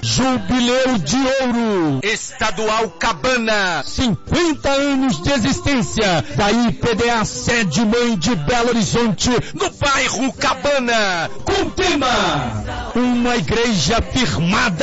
Jubileu de Ouro. Estadual Cabana. 50 anos de existência da IPDA sede mãe de Belo Horizonte, no bairro Cabana. Com tema: uma igreja firmada